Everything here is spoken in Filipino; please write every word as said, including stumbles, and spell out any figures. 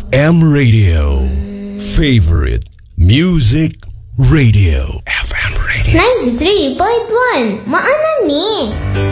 M Radio. Favorite Music Radio. F M Radio. ninety-three point one Maanan ni.